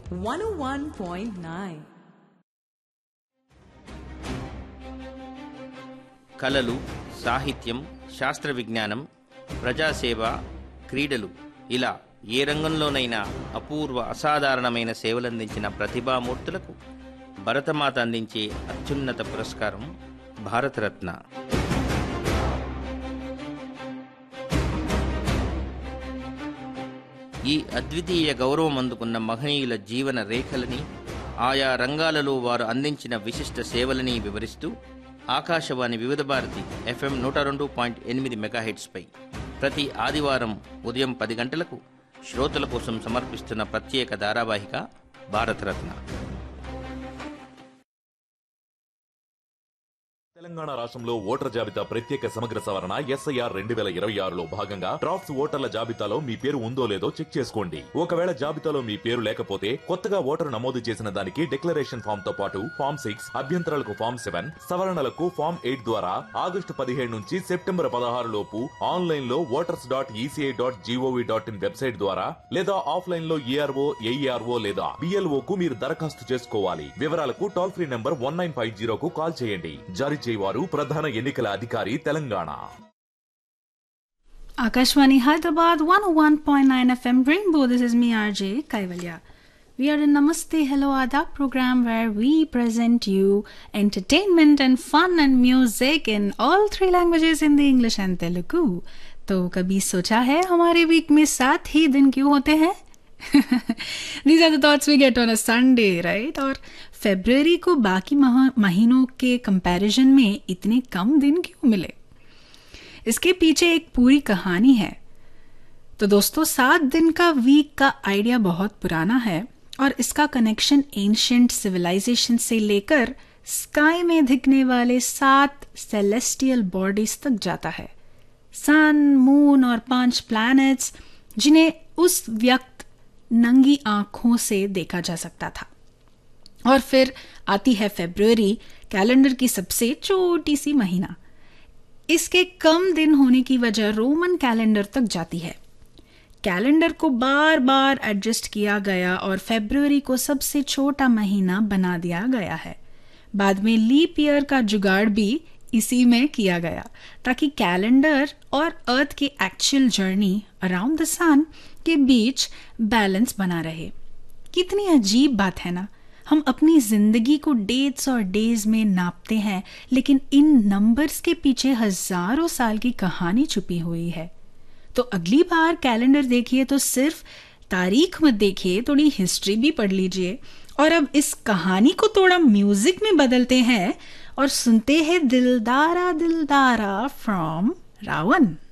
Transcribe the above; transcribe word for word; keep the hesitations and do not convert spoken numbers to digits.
one oh one point nine. కళలు, సాహిత్యం, శాస్త్ర విజ్ఞానం, ప్రజాసేవ, క్రీడలు ఇలా ఏ రంగంలోనైనా అపూర్వ అసాధారణమైన సేవలందించిన ప్రతిభామూర్తులకు భరతమాత అందించే అత్యున్నత పురస్కారం భారతరత్న. ఈ అద్వితీయ గౌరవం అందుకున్న మహనీయుల జీవన రేఖలని, ఆయా రంగాలలో వారు అందించిన విశిష్ట సేవలని వివరిస్తూ ఆకాశవాణి వివిధ భారతి ఎఫ్ఎం నూట రెండు పాయింట్ ఎనిమిది మెగాహెట్స్పై ప్రతి ఆదివారం ఉదయం పది గంటలకు శ్రోతల కోసం సమర్పిస్తున్న ప్రత్యేక ధారావాహిక భారతరత్న. తెలంగాణ రాష్ట్రంలో ఓటర్ జాబితా ప్రత్యేక సమగ్ర సవరణ ఎస్ఐఆర్ రెండు వేల ఇరవై ఆరులో భాగంగా డ్రాఫ్ట్స్ ఓటర్ల జాబితాలో మీ పేరు ఉందో లేదో చెక్ చేసుకోండి. ఒకవేళ జాబితాలో మీ పేరు లేకపోతే కొత్తగా ఓటరు నమోదు చేసిన దానికి డిక్లరేషన్ ఫామ్ తో పాటు ఫామ్ సిక్స్, అభ్యంతరాలకు ఫామ్ సెవెన్, సవరణలకు ఫామ్ ఎయిట్ ద్వారా ఆగస్టు పదిహేడు నుంచి సెప్టెంబర్ పదహారు లోపు ఆన్లైన్ లో voters dot ECI dot GOV dot in website ద్వారా లేదా ఆఫ్లైన్ లో ఈఆర్ఓ, ఏఈఆర్ఓ లేదా బిఎల్ఓ కు మీరు దరఖాస్తు చేసుకోవాలి. వివరాలకు toll free number one nine five జీరోకు call చేయండి. జారీ వారు ప్రధాన ఎన్నికల అధికారి Telangana. Akashwani Hyderabad one oh one point nine F M Rainbow. This is me R J Kaivalya. We are in Namaste Hello Adab program where we present you entertainment and fun and music in all three languages, Hindi, English and Telugu. तो कभी सोचा है हमारे week में सात ही दिन क्यों होते हैं? These are the thoughts we get on a Sunday, right? और फरवरी को बाकी महीनों के कंपैरिजन में इतने कम दिन क्यों मिले? इसके पीछे एक पूरी कहानी है. तो दोस्तों, सात दिन का वीक का आइडिया बहुत पुराना है और इसका कनेक्शन एंशिएंट सिविलाइजेशन से लेकर स्काई में दिखने वाले सात सेलेस्टियल बॉडीज तक जाता है. सन, मून और पांच प्लैनेट्स जिन्हें उस वक्त नंगी आंखों से देखा जा सकता था. और फिर आती है फरवरी, कैलेंडर की सबसे छोटी सी महीना. इसके कम दिन होने की वजह रोमन कैलेंडर तक जाती है. कैलेंडर को बार बार एडजस्ट किया गया और फरवरी को सबसे छोटा महीना बना दिया गया है. बाद में लीप ईयर का जुगाड़ भी इसी में किया गया ताकि कैलेंडर और अर्थ की एक्चुअल जर्नी अराउंड द सन के बीच बैलेंस बना रहे. कितनी अजीब बात है ना. हम अपनी जिंदगी को डेट्स और डेज में नापते हैं, लेकिन इन नंबर्स के पीछे हजारों साल की कहानी छुपी हुई है. तो अगली बार कैलेंडर देखिए तो सिर्फ तारीख मत देखिए, थोड़ी हिस्ट्री भी पढ़ लीजिए. और अब इस कहानी को थोड़ा म्यूजिक में बदलते हैं और सुनते हैं दिलदारा दिलदारा फ्रॉम रावण.